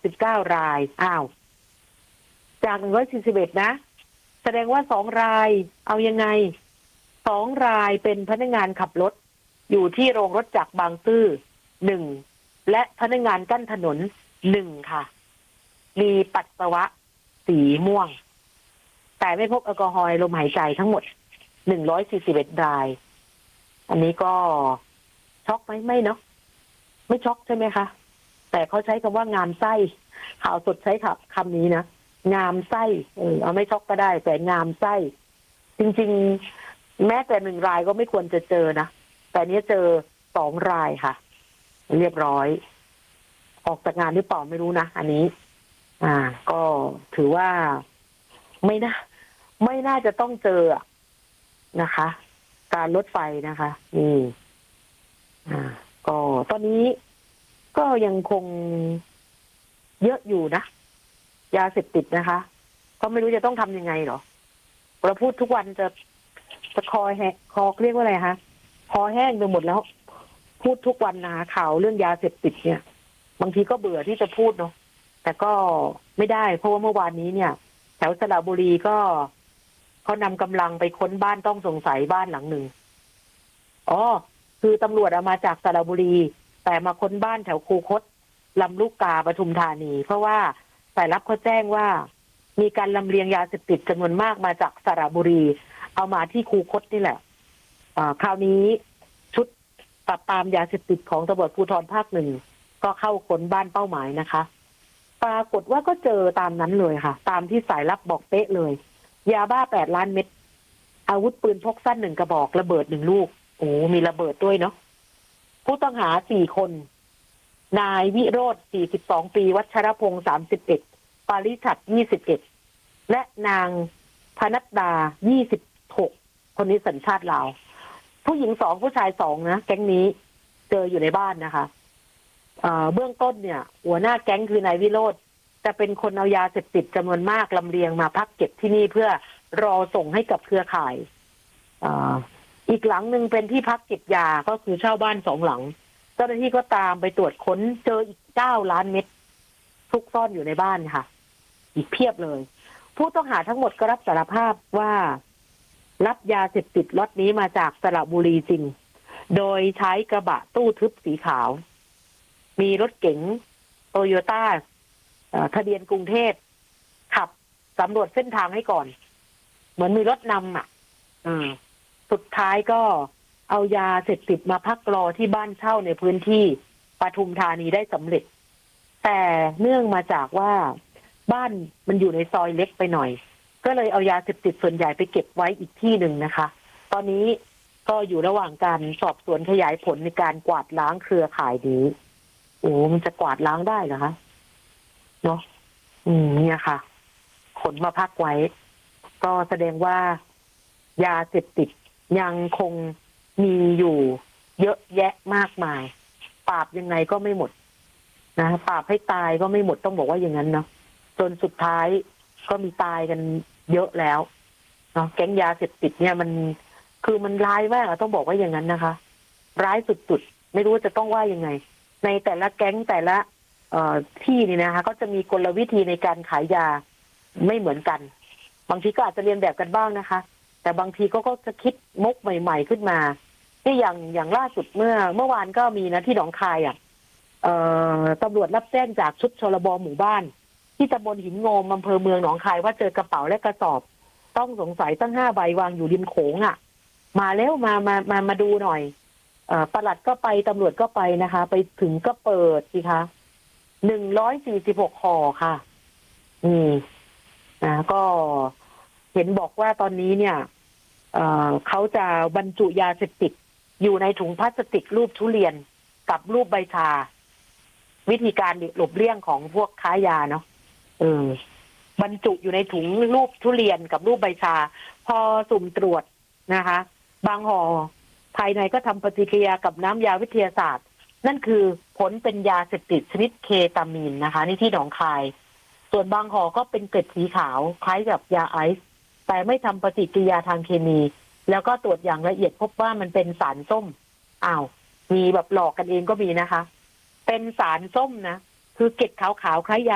169 รายจาก141นะแสดงว่า2 รายเอายังไง2 รายเป็นพนักงานขับรถอยู่ที่โรงรถจักรบางซื่อ1และพนักงานกั้นถนน1ค่ะมีปัสสาวะสีม่วงแต่ไม่พบแอลกอฮอล์ในลมหายใจทั้งหมด141 รายอันนี้ก็ช็อกไหมไม่เนาะไม่ช็อกใช่ไหมคะแต่เขาใช้คำว่างามไส้ข่าวสดใช้คำนี้นะงามไส้เอาไม่ช็อกก็ได้แต่งามไส้จริงๆแม้แต่1 รายก็ไม่ควรจะเจอนะแต่นี้เจอ2 รายค่ะเรียบร้อยออกจากงานหรือเปล่าไม่รู้นะอันนี้ก็ถือว่าไม่น่าจะต้องเจอนะคะ การรถไฟนะคะก็ตอนนี้ก็ยังคงเยอะอยู่นะยาเสพติดนะคะก็ไม่รู้จะต้องทำยังไงหรอเราพูดทุกวันจะคอแห้งคอเรียกว่าอะไรคะคอแห้งไปหมดแล้วพูดทุกวันนะคะข่าวเรื่องยาเสพติดเนี่ยบางทีก็เบื่อที่จะพูดเนาะแต่ก็ไม่ได้เพราะว่าเมื่อวานนี้เนี่ยแถวสระบุรีก็เขานำกำลังไปค้นบ้านต้องสงสัยบ้านหลังหนึ่งคือตำรวจเอามาจากสระบุรีแต่มาค้นบ้านแถวคูคตลำลูกกาปทุมธานีเพราะว่าสายลับเขาแจ้งว่ามีการลำเลียงยาเสพติดจำนวนมากมาจากสระบุรีเอามาที่คูคตนี่แหละคราวนี้ชุดปราบปรามยาเสพติดของตำรวจภูธรภาค 1ก็เข้าค้นบ้านเป้าหมายนะคะปรากฏว่าก็เจอตามนั้นเลยค่ะตามที่สายลับบอกเป๊ะเลยยาบ้า8 ล้านเม็ดอาวุธปืนพกสั้น1 กระบอกระเบิด1 ลูกมีระเบิดด้วยเนาะผู้ต้องหา4 คนนายวิโรจน์42 ปีวัชรพงษ์31ปาริชัด21และนางพนัดดา26คนนี้สัญชาติลาวผู้หญิง2ผู้ชาย2นะแก๊งนี้เจออยู่ในบ้านนะคะเบื้องต้นเนี่ยหัวหน้าแก๊งคือนายวิโรจน์จะเป็นคนเอายาเสพติดจำนวนมากลำเลียงมาพักเก็บที่นี่เพื่อรอส่งให้กับเครือข่ายอีกหลังหนึ่งเป็นที่พักเก็บยาก็คือเช่าบ้าน2 หลังเจ้าหน้าที่ก็ตามไปตรวจค้นเจออีก9 ล้านเม็ดซุกซ่อนอยู่ในบ้านค่ะอีกเพียบเลยผู้ต้องหาทั้งหมดก็รับสารภาพว่ารับยาเสพติดล็อตนี้มาจากสระบุรีจริงโดยใช้กระบะตู้ทึบสีขาวมีรถเก๋งโตโยต้าทะเบียนกรุงเทพขับสำรวจเส้นทางให้ก่อนเหมือนมีรถนำสุดท้ายก็เอายาเสพติดมาพักรอที่บ้านเช่าในพื้นที่ปทุมธานีได้สำเร็จแต่เนื่องมาจากว่าบ้านมันอยู่ในซอยเล็กไปหน่อยก็เลยเอายาเสพติดส่วนใหญ่ไปเก็บไว้อีกที่หนึ่งนะคะตอนนี้ก็อยู่ระหว่างการสอบสวนขยายผลในการกวาดล้างเครือข่ายนี้มันจะกวาดล้างได้เหรอคะเนาะเนี่ยค่ะขนมาพักไว้ก็แสดงว่ายาเสพติดยังคงมีอยู่เยอะแยะมากมายปราบยังไงก็ไม่หมดนะปราบให้ตายก็ไม่หมดต้องบอกว่าอย่างนั้นเนาะจนสุดท้ายก็มีตายกันเยอะแล้วเนาะแก๊งยาเสพติดเนี่ยมันร้ายมากต้องบอกว่าอย่างนั้นนะคะร้ายสุดๆไม่รู้จะต้องว่ายังไงในแต่ละแก๊งแต่ละที่นี่นะคะก็จะมีกลวิธีในการขายยาไม่เหมือนกันบางทีก็อาจจะเรียนแบบกันบ้างนะคะแต่บางทีก็จะคิดมุกใหม่ๆขึ้นมาที่อย่างล่าสุดเมื่อวานก็มีนะที่หนองคายตำรวจรับแจ้งจากชุดชลบหมู่บ้านที่ตำบลหินงมอำเภอเมืองหนองคายว่าเจอกระเป๋าและกระสอบต้องสงสัยตั้ง5 ใบวางอยู่ริมโขงมาแล้วมาดูหน่อยปลัดก็ไปตำรวจก็ไปนะคะไปถึงก็เปิดสิคะ146 ห่อค่ะก็เห็นบอกว่าตอนนี้เนี่ยเขาจะบรรจุยาเสพติดอยู่ในถุงพลาสติกรูปทุเรียนกับรูปใบชาวิธีการหลบเลี่ยงของพวกค้ายาเนาะบรรจุอยู่ในถุงรูปทุเรียนกับรูปใบชาพอสุ่มตรวจนะคะบางห่อภายในก็ทำปฏิกิริยากับน้ำยาวิทยาศาสตร์นั่นคือผลเป็นยาเสพติดชนิดเคตามีนนะคะนี่ที่หนองคายส่วนบางห่อก็เป็นเกล็ดสีขาวคล้ายกับยาไอซ์แต่ไม่ทำปฏิกิริยาทางเคมีแล้วก็ตรวจอย่างละเอียดพบว่ามันเป็นสารส้มมีแบบหลอกกันเองก็มีนะคะเป็นสารส้มนะคือเกล็ดขาวๆคล้ายยา